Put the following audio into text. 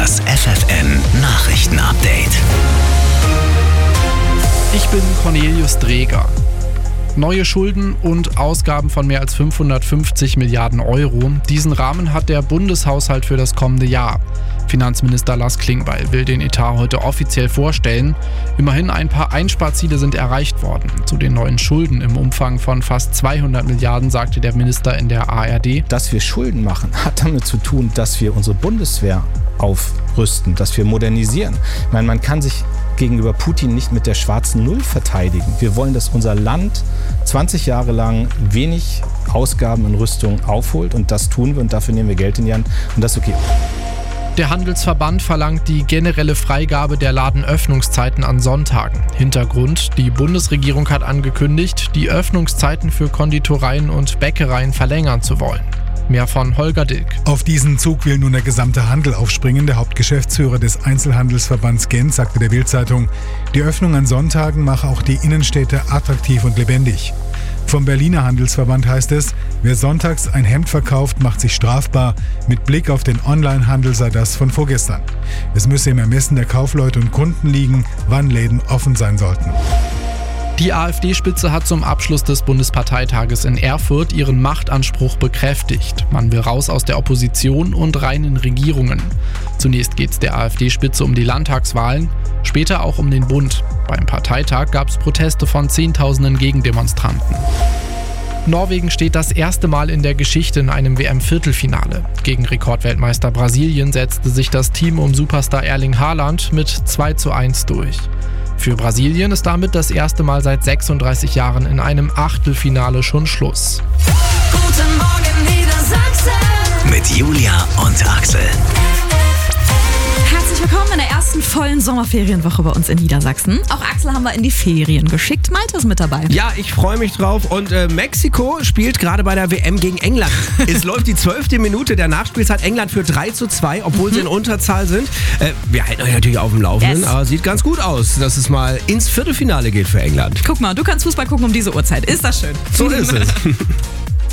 Das FFN Nachrichtenupdate. Ich bin Cornelius Dreger. Neue Schulden und Ausgaben von mehr als 550 Milliarden Euro. Diesen Rahmen hat der Bundeshaushalt für das kommende Jahr. Finanzminister Lars Klingbeil will den Etat heute offiziell vorstellen. Immerhin ein paar Einsparziele sind erreicht worden. Zu den neuen Schulden im Umfang von fast 200 Milliarden sagte der Minister in der ARD: Dass wir Schulden machen, hat damit zu tun, dass wir unsere Bundeswehr aufrüsten, dass wir modernisieren. Ich meine, man kann sich gegenüber Putin nicht mit der schwarzen Null verteidigen. Wir wollen, dass unser Land 20 Jahre lang wenig Ausgaben in Rüstung aufholt, und das tun wir, und dafür nehmen wir Geld in die Hand, und das ist okay. Der Handelsverband verlangt die generelle Freigabe der Ladenöffnungszeiten an Sonntagen. Hintergrund: Die Bundesregierung hat angekündigt, die Öffnungszeiten für Konditoreien und Bäckereien verlängern zu wollen. Mehr von Holger Dilk. Auf diesen Zug will nun der gesamte Handel aufspringen. Der Hauptgeschäftsführer des Einzelhandelsverbands Gent sagte der Bild-Zeitung, die Öffnung an Sonntagen mache auch die Innenstädte attraktiv und lebendig. Vom Berliner Handelsverband heißt es, wer sonntags ein Hemd verkauft, macht sich strafbar. Mit Blick auf den Onlinehandel sei das von vorgestern. Es müsse im Ermessen der Kaufleute und Kunden liegen, wann Läden offen sein sollten. Die AfD-Spitze hat zum Abschluss des Bundesparteitages in Erfurt ihren Machtanspruch bekräftigt. Man will raus aus der Opposition und rein in Regierungen. Zunächst geht es der AfD-Spitze um die Landtagswahlen, später auch um den Bund. Beim Parteitag gab es Proteste von Zehntausenden Gegendemonstranten. Norwegen steht das erste Mal in der Geschichte in einem WM-Viertelfinale. Gegen Rekordweltmeister Brasilien setzte sich das Team um Superstar Erling Haaland mit 2:1 durch. Für Brasilien ist damit das erste Mal seit 36 Jahren in einem Achtelfinale schon Schluss. Guten Morgen Niedersachsen. Mit Julia und Axel. Herzlich willkommen in der ersten vollen Sommerferienwoche bei uns in Niedersachsen. Auch Axel haben wir in die Ferien geschickt. Malte ist mit dabei. Ja, ich freue mich drauf. Und Mexiko spielt gerade bei der WM gegen England. Es läuft die 12. Minute der Nachspielzeit. England führt 3:2, obwohl sie in Unterzahl sind. Wir halten euch natürlich auf dem Laufenden, aber sieht ganz gut aus, dass es mal ins Viertelfinale geht für England. Guck mal, du kannst Fußball gucken um diese Uhrzeit. Ist das schön? So ist es.